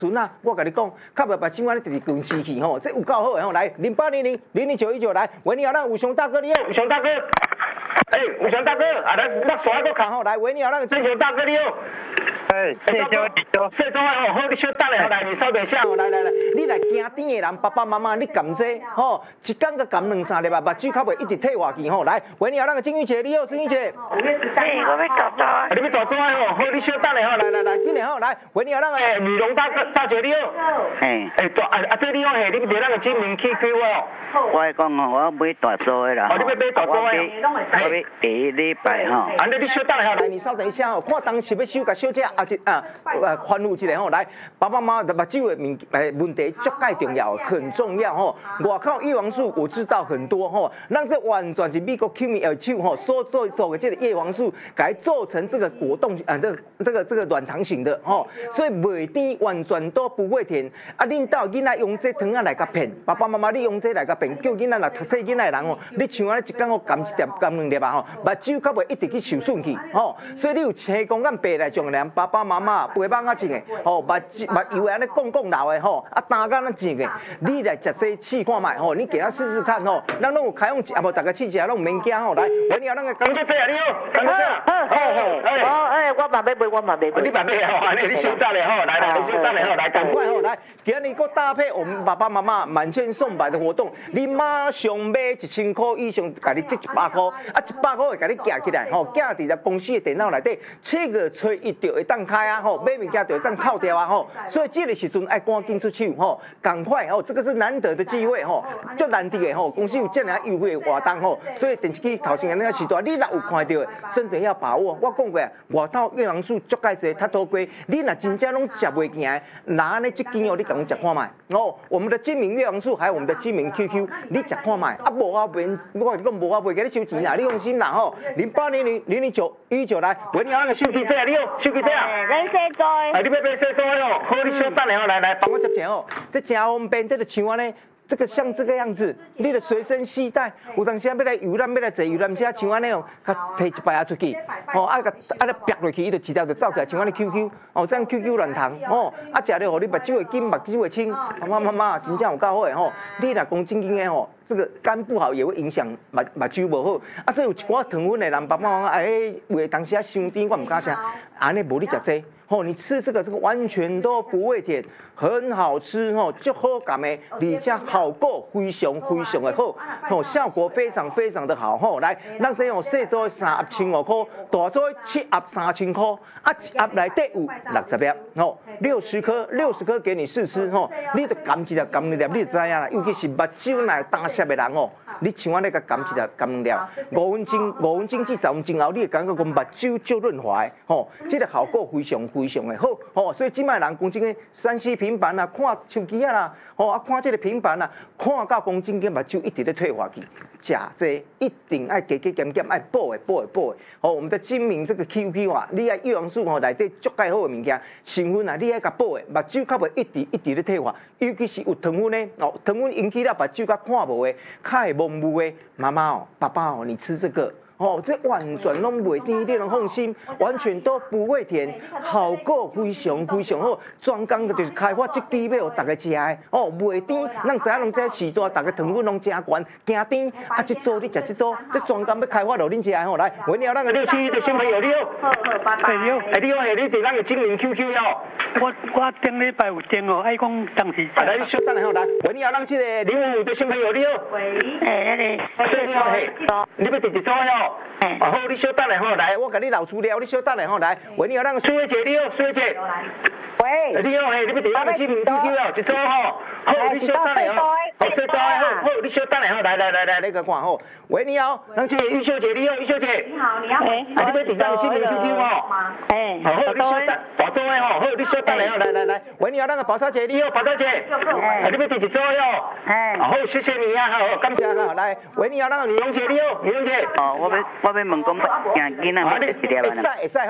存啊，我甲你讲，较袂把今晚你直直滚死去吼，这有够好的吼，来0800000919来，维尼亚让武雄大哥你好，武雄大哥，武雄大哥，啊，咱刷个卡吼，来维尼亚让郑雄大哥你好。谢总哦，好，你小等下，来，你稍等一下哦，来，你来惊甜的人，爸爸妈妈你甘这吼，一天个甘2、3粒啊，目睭较袂一直退化去吼，来，维尼亚让个金玉姐你好，金玉姐 5月13号，我要大招， 你要大招哦，好，你小等下吼，来，今年吼，来，维尼亚让个女龙大姐你好，这你讲嘿，你不得那个金明 QQ 哦， 我讲哦，我买大招的啦， 你要买大招的， 我要下礼拜吼， 你小等下，来，你稍等一下哦，看当时要收甲小姐欢呼一下吼，来，爸爸妈妈目睭的问题足介重要，很重要吼。外口叶黄素我知道很多吼，咱这完全是美国 QML 吼所做的这个叶黄素，改做成这个果冻这个软糖型的吼，所以袂甜，完全都不会甜。啊，恁到囡仔用这糖仔来甲骗，爸爸妈妈你用这来甲骗，叫囡仔来读册囡仔的人哦，你像安尼一天我含1粒、含2粒啊吼，目睭较袂一直去受损去吼，所以你有青光眼白来种的，爸爸妈妈陪帮啊种的，吼目油安尼讲流的吼，啊单干啊种的，你来食这试看卖吼，你给他试试看吼，咱拢有开放，啊无大家试食拢免惊吼，来，我你要那个感谢这啊，你好，感谢这， 我嘛要买，我嘛要买， 你嘛买吼，你收到了吼，来，你收到了吼，来，赶快吼，来，今日个搭配我们爸爸妈妈满千送百的活动，你马上买1000块以上，给你折100块，啊100块会给你夹起来吼，夹伫公司的电脑内底，7个吹一就会当开啊吼，买物件就会当扣掉啊吼，所以这个时阵爱赶紧出手吼，赶快吼，这个是难得的机会吼，足难得的吼，公司有这样优惠的活动吼，所以电视机头前那个时段，你若有看到的，真的要把握。我讲过，外头叶黄素足介济，太多贵，你若真正拢食袂行，那安尼这间哦，你赶快食看卖哦。我们的金明叶黄素还有我们的金明 QQ， 你食看卖，啊无法买，我讲无法买，给你收钱啦，你放心啦吼。0800000919来，维尼亚那个手机这你好，手机这啊。 咱洗澡。 你要买洗澡的哦，好，你小等下哦，来帮我接钱哦，这真方便，这个像安尼。这个像这个样子，你的随身携带，有当时要来游览，要来坐游览车，像安尼哦，甲摕一排出去，哦，撇落去，伊就直接就走起来，像安尼 QQ， 哦，这样 QQ 软糖，哦，食了，互你目睭会金，目睭会清，妈，真正有够好的吼，你若讲正经的吼。这个肝不好也会影响目睭无好，啊，所以有一寡糖分的人，爸爸妈妈为当时伤甜，我唔敢食，安尼无你食这，吼，你吃这个完全都不会甜，很好吃吼，足好感的，而且效果非常的好，吼，效果非常的好吼，来，咱这样细做3盒1500块，大做7盒3000块，啊，一盒内底有60粒，吼，60颗给你试吃吼，你就含1粒、含2粒，你就知影啦，尤其是目睭内干涩的人哦，你像我那个含1粒、含2粒，5分钟至10分钟后，你会感觉讲目睭足润滑的，吼，这个效果非常的好，吼，所以即摆人讲真个3C 平板啊，看手机啊啦，吼啊看这个平板啊，看到讲真个目睭一直在退化去，食这一定爱加减爱补的，吼，我们的精明这个 QQ 啊，你爱叶黄素吼内底足介好的物件，成分啊，你爱甲补的，目睭较袂一直咧退化，尤其是有糖分的，哦，糖分引起了目睭较看无的，较会蒙雾的，妈妈哦，爸爸哦，你吃这个。哦，这完全拢袂甜，你能放心，完全都不会甜，效果非常好。专工就是开发这支要大家食的，哦，袂甜，咱知影拢这时段大家糖分拢真悬，惊甜，啊，这组你食这组，这专工要开发落恁食的吼，来，维尼亚咱个671的新朋友你好， 拜拜。 你好，你伫咱个精明 QQ 哦。 我顶礼拜有订哦，爱讲当时。 来，你小等下吼，来，维尼亚咱这个05的新朋友你好。 喂。 这你好嘿，你要第一组哦。好，你小等下吼，来，我甲你留资料，你小等下吼，来，维尼亚咱个苏慧姐你好，苏慧姐。 喂。 你好嘿，你要伫咱个精明 QQ 哦，一组吼。好，你小等下吼。好，洗澡好，你小等下吼，来，那个看吼。喂，你好，咱这个玉秀姐你好，玉秀姐。 你好。你要伫咱个精明 QQ 哦。好，你小等，大组的吼，好，你小等下吼，来，维尼亚咱个宝嫂姐你好，宝嫂姐。你要第一组哟。好，谢谢你啊，好，感谢哈，来，维尼亚咱个女龙姐你好，女龙姐。 我要问讲，惊囡仔买一粒啊？ 会使。